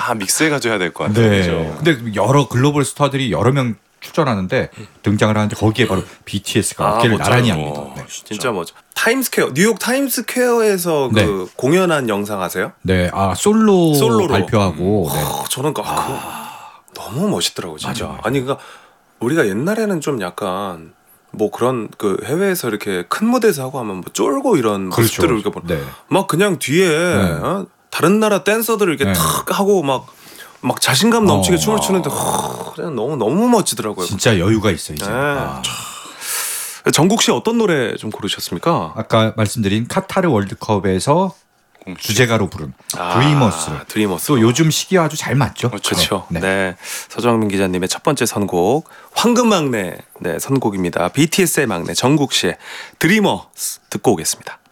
다 믹스해가지고 해야 될 것 같아요. 네. 그죠? 근데 여러 글로벌 스타들이 여러 명 출전하는데 등장을 하는데 거기에 바로 BTS가 어깨를 나란히 합니다. 네. 진짜 멋져. 타임스퀘어, 뉴욕 타임스퀘어에서 네. 그 공연한 영상 아세요? 네, 솔로로 솔로로. 발표하고 네. 저는 그거 너무 멋있더라고 진짜. 맞아. 아니 그러니까 우리가 옛날에는 좀 약간 뭐 그런 그 해외에서 이렇게 큰 무대에서 하고 하면 뭐 쫄고 이런 그렇죠. 모습들을 우리가 네. 막 그냥 뒤에 다른 나라 댄서들을 이렇게 네. 탁 하고 막 자신감 넘치게 춤을 추는데 그냥 너무 멋지더라고요. 진짜 여유가 있어 이제. 네. 정국 씨 어떤 노래 좀 고르셨습니까? 아까 말씀드린 카타르 월드컵에서 주제가로 부른 드리머스. 드리머스. 또 요즘 시기와 아주 잘 맞죠. 그렇죠. 네. 서정민 기자님의 첫 번째 선곡 황금막내 선곡입니다. BTS의 막내 정국 씨의 드리머스 듣고 오겠습니다.